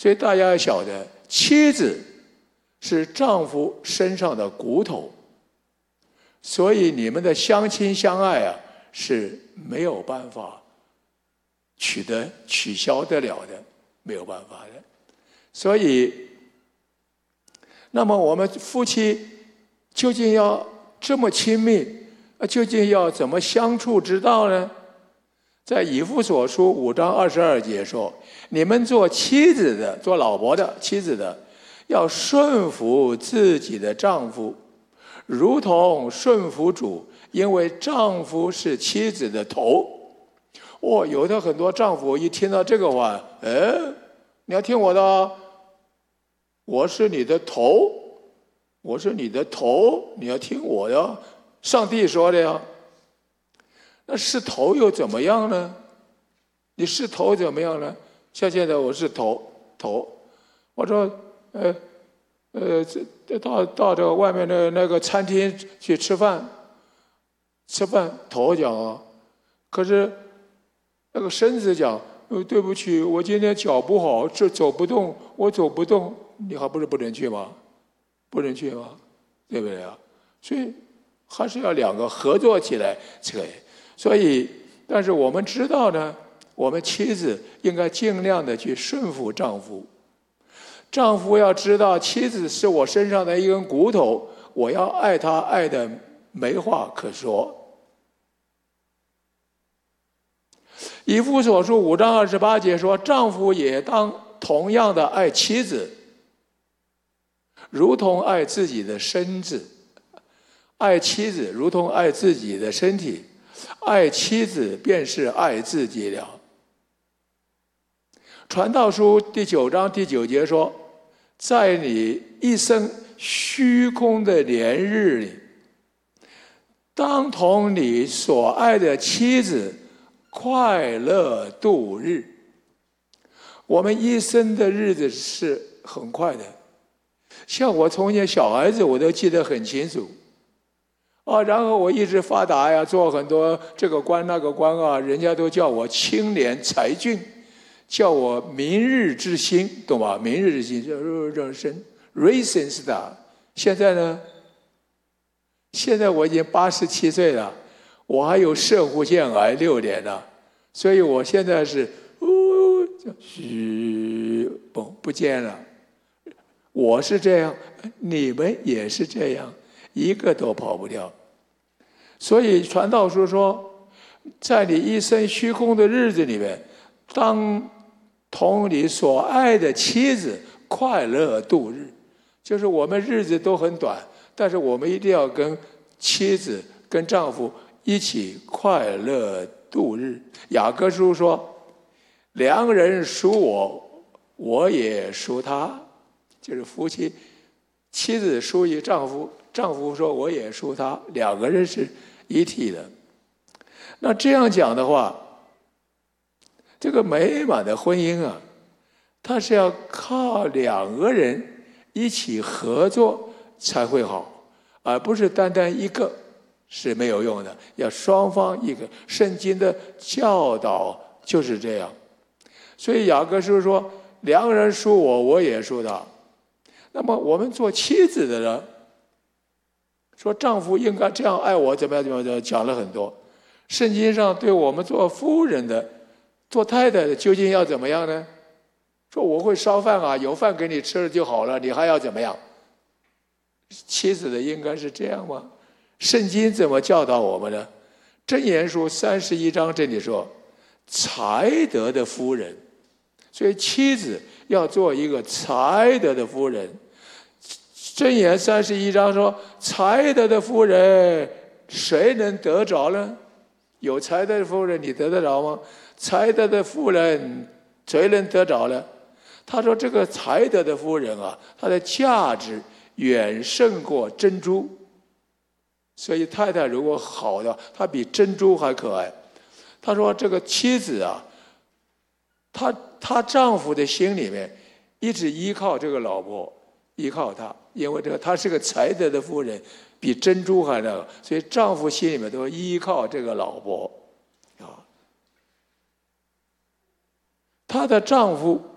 所以大家要晓得，妻子是丈夫身上的骨头，所以你们的相亲相爱啊是没有办法取消得了的，没有办法的。所以，那么我们夫妻究竟要这么亲密，究竟要怎么相处之道呢？在以弗所书5章22节说：“你们做妻子的，做老婆的妻子的，要顺服自己的丈夫，如同顺服主，因为丈夫是妻子的头。”有的很多丈夫一听到这个话，你要听我的，我是你的头，我是你的头，你要听我的，上帝说的呀。那是头又怎么样呢？你是头怎么样呢？像现在我是头，我说到这个外面的那个餐厅去吃饭，头讲啊，可是那个身子讲，对不起，我今天脚不好，这走不动，我走不动，你还不是不能去吗？不能去吗？对不对啊？所以还是要两个合作起来才可以。所以，但是我们知道呢，我们妻子应该尽量的去顺服丈夫。丈夫要知道，妻子是我身上的一根骨头，我要爱她，爱的没话可说。以弗所书5章28节说：“丈夫也当同样的爱妻子，如同爱自己的身子；爱妻子如同爱自己的身体。爱妻子便是爱自己了。”传道书第9章第9节说：“在你一生虚空的年日里，当同你所爱的妻子快乐度日。”我们一生的日子是很快的，像我从前小孩子我都记得很清楚。然后我一直发达呀，做很多这个官那个官啊，人家都叫我青年才俊，叫我明日之星，懂吧？明日之星就是Rising Star。现在呢？现在我已经87岁了，我还有射弧腺癌6年了，所以我现在是不见了。我是这样，你们也是这样。一个都跑不掉。所以传道书说，在你一生虚空的日子里面，当同你所爱的妻子快乐度日。就是我们日子都很短，但是我们一定要跟妻子跟丈夫一起快乐度日。雅各书说：“良人属我，我也属他。”就是夫妻，妻子属于丈夫，丈夫说我也属他，两个人是一体的。那这样讲的话，这个美满的婚姻啊，它是要靠两个人一起合作才会好，而不是单单一个是没有用的，要双方一个。圣经的教导就是这样。所以雅各书说：“良人属我，我也属他。”那么我们做妻子的人说，丈夫应该这样爱我，怎么样，讲了很多。圣经上对我们做夫人的、做太太的，究竟要怎么样呢？说我会烧饭啊，有饭给你吃了就好了，你还要怎么样？妻子的应该是这样吗？圣经怎么教导我们呢？箴言书31章这里说：“才德的夫人。”所以妻子要做一个才德的夫人。箴言31章说：“才德的夫人，谁能得着呢？”有才德的夫人，你得得着吗？才德的妇人，谁能得着呢？他说：“这个才德的夫人啊，她的价值远胜过珍珠。”所以太太如果好的，她比珍珠还可爱。他说：“这个妻子啊，她丈夫的心里面一直依靠这个老婆，依靠她，因为她是个才德的妇人，比珍珠还那个，所以丈夫心里面都依靠这个老婆啊。她的丈夫